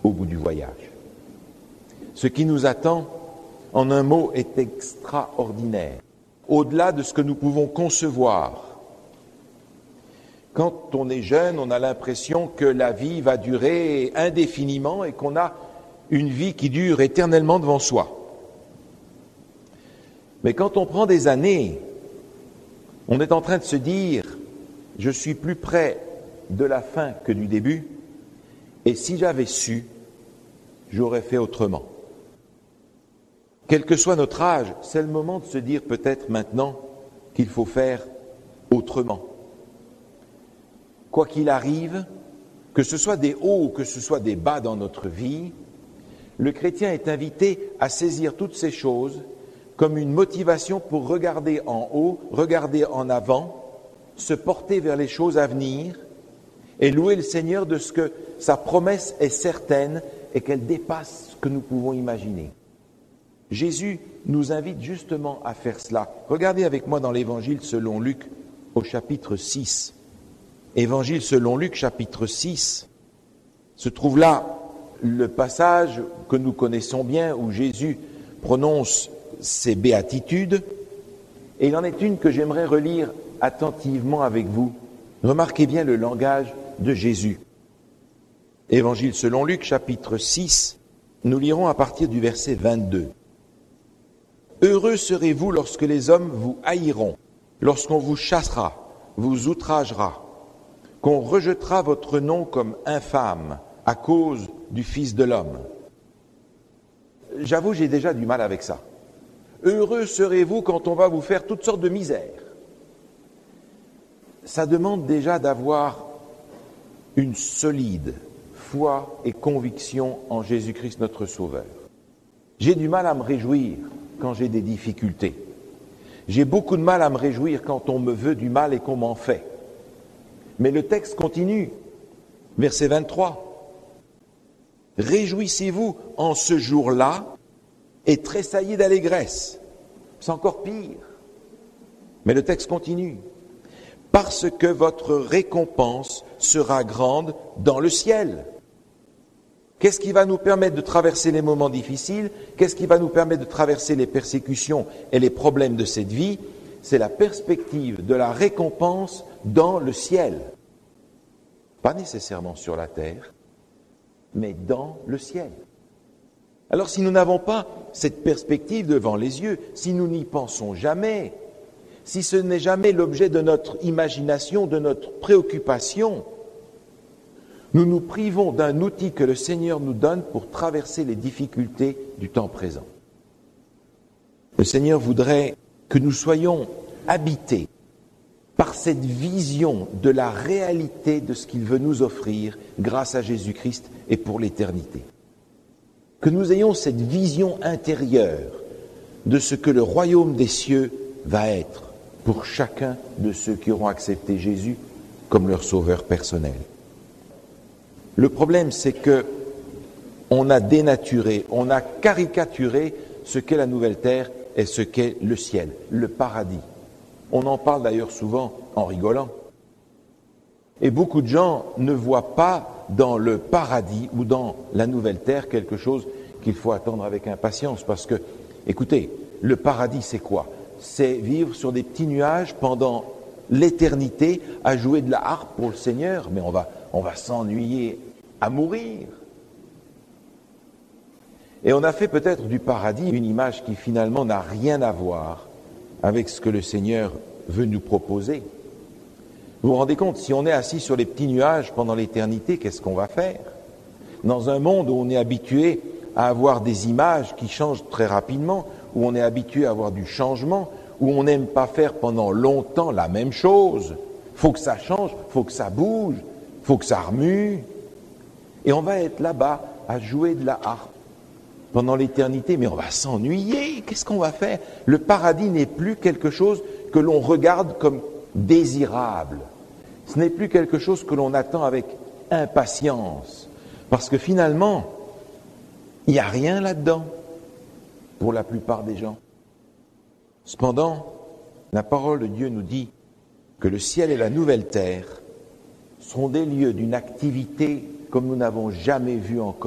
au bout du voyage. Ce qui nous attend, en un mot, est extraordinaire, au-delà de ce que nous pouvons concevoir. Quand on est jeune, on a l'impression que la vie va durer indéfiniment et qu'on a une vie qui dure éternellement devant soi. Mais quand on prend des années, on est en train de se dire « je suis plus près de la fin que du début, et si j'avais su, j'aurais fait autrement ». Quel que soit notre âge, c'est le moment de se dire peut-être maintenant qu'il faut faire autrement. Quoi qu'il arrive, que ce soit des hauts ou que ce soit des bas dans notre vie, le chrétien est invité à saisir toutes ces choses comme une motivation pour regarder en haut, regarder en avant, se porter vers les choses à venir et louer le Seigneur de ce que sa promesse est certaine et qu'elle dépasse ce que nous pouvons imaginer. Jésus nous invite justement à faire cela. Regardez avec moi dans l'Évangile selon Luc au chapitre 6. Évangile selon Luc, chapitre 6, se trouve là le passage que nous connaissons bien où Jésus prononce ses béatitudes. Et il en est une que j'aimerais relire attentivement avec vous. Remarquez bien le langage de Jésus. Évangile selon Luc, chapitre 6, nous lirons à partir du verset 22. « Heureux serez-vous lorsque les hommes vous haïront, lorsqu'on vous chassera, vous outragera, qu'on rejettera votre nom comme infâme à cause du Fils de l'homme. » J'avoue, j'ai déjà du mal avec ça. Heureux serez-vous quand on va vous faire toutes sortes de misères. Ça demande déjà d'avoir une solide foi et conviction en Jésus-Christ notre Sauveur. J'ai du mal à me réjouir quand j'ai des difficultés. J'ai beaucoup de mal à me réjouir quand on me veut du mal et qu'on m'en fait. Mais le texte continue, verset 23. « Réjouissez-vous en ce jour-là et tressaillez d'allégresse. » C'est encore pire. Mais le texte continue. « Parce que votre récompense sera grande dans le ciel. » Qu'est-ce qui va nous permettre de traverser les moments difficiles? Qu'est-ce qui va nous permettre de traverser les persécutions et les problèmes de cette vie? C'est la perspective de la récompense dans le ciel. Pas nécessairement sur la terre, mais dans le ciel. Alors si nous n'avons pas cette perspective devant les yeux, si nous n'y pensons jamais, si ce n'est jamais l'objet de notre imagination, de notre préoccupation, nous nous privons d'un outil que le Seigneur nous donne pour traverser les difficultés du temps présent. Le Seigneur voudrait que nous soyons habités par cette vision de la réalité de ce qu'il veut nous offrir grâce à Jésus-Christ et pour l'éternité. Que nous ayons cette vision intérieure de ce que le royaume des cieux va être pour chacun de ceux qui auront accepté Jésus comme leur sauveur personnel. Le problème, c'est que on a dénaturé, on a caricaturé ce qu'est la nouvelle terre et ce qu'est le ciel, le paradis. On en parle d'ailleurs souvent en rigolant. Et beaucoup de gens ne voient pas dans le paradis ou dans la nouvelle terre quelque chose qu'il faut attendre avec impatience. Parce que, écoutez, le paradis, c'est quoi? C'est vivre sur des petits nuages pendant l'éternité à jouer de la harpe pour le Seigneur, mais on va s'ennuyer à mourir. Et on a fait peut-être du paradis une image qui finalement n'a rien à voir avec ce que le Seigneur veut nous proposer. Vous vous rendez compte, si on est assis sur les petits nuages pendant l'éternité, qu'est-ce qu'on va faire? Dans un monde où on est habitué à avoir des images qui changent très rapidement, où on est habitué à avoir du changement, où on n'aime pas faire pendant longtemps la même chose. Faut que ça change, faut que ça bouge, faut que ça remue. Et on va être là-bas à jouer de la harpe pendant l'éternité, mais on va s'ennuyer. Qu'est-ce qu'on va faire? Le paradis n'est plus quelque chose que l'on regarde comme désirable. Ce n'est plus quelque chose que l'on attend avec impatience. Parce que finalement, il n'y a rien là-dedans pour la plupart des gens. Cependant, la parole de Dieu nous dit que le ciel et la nouvelle terre seront des lieux d'une activité comme nous n'avons jamais vu encore